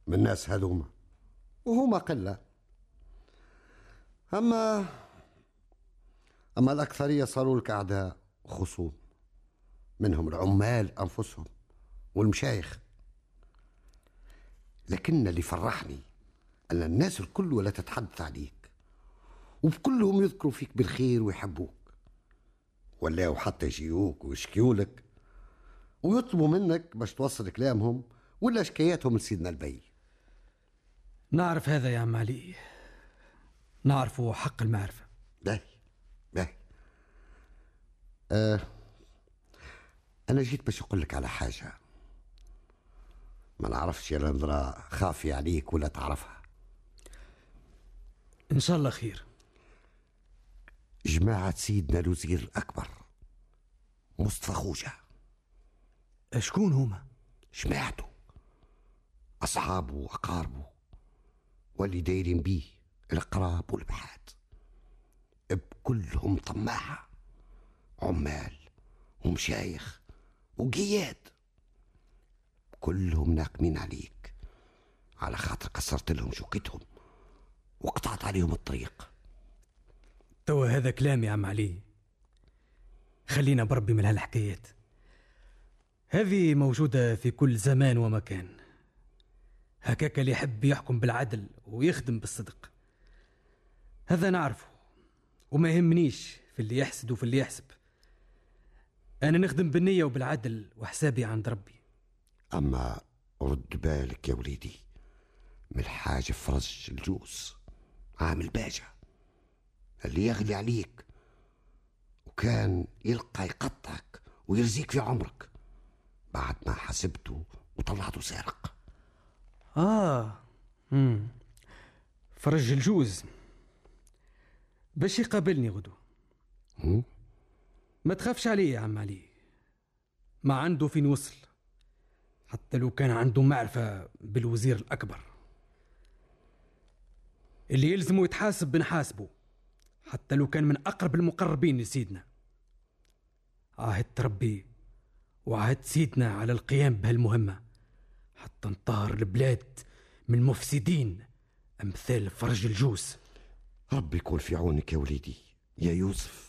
من الناس هذوما، وهما قلة. أما الأكثرية صاروا لك أعداء وخصوم، منهم العمال أنفسهم والمشايخ. لكن اللي فرحني أن الناس الكل ولا تتحدث عليك، وبكلهم يذكروا فيك بالخير ويحبوك، ولاو حتى يجيوك ويشكيولك ويطلبوا منك باش توصل كلامهم ولا شكاياتهم لسيدنا البي. نعرف هذا يا عم علي، نعرفه حق المعرفة. باهي أنا جيت باش أقول لك على حاجة، ما نعرفش يا نظرة خافي عليك ولا تعرفها. إن شاء الله خير. جماعة سيدنا الوزير الأكبر مصطفى خوجة. شكون هما؟ جماعته، أصحابه وأقاربه واللي دايرين بيه، القراب والبحات، بكلهم طماعة، عمال ومشايخ وقياد، كلهم ناقمين عليك على خاطر قصرت لهم شوكتهم وقطعت عليهم الطريق. توا هذا كلام يا عم علي، خلينا بربي من هالحكايات، هذه موجودة في كل زمان ومكان. هكاك اللي يحب يحكم بالعدل ويخدم بالصدق، هذا نعرفه وما يهمنيش في اللي يحسد وفي اللي يحسب. أنا نخدم بالنية وبالعدل وحسابي عند ربي. أما رد بالك يا وليدي من الحاج فرج الجوز، عامل باجة اللي يغلي عليك وكان يلقى يقطعك ويرزيك في عمرك بعد ما حسبته وطلعته سارق. فرج الجوز باش يقابلني غدو. ما تخافش عليه يا عم علي، ما عنده فين وصل، حتى لو كان عنده معرفة بالوزير الأكبر. اللي يلزمه يتحاسب بنحاسبه، حتى لو كان من أقرب المقربين لسيدنا. عاهدت ربي وعاهدت سيدنا على القيام بهالمهمة حتى نطهر البلاد من مفسدين أمثال فرج الجوز. ربي يكون في عونك يا وليدي يا يوسف.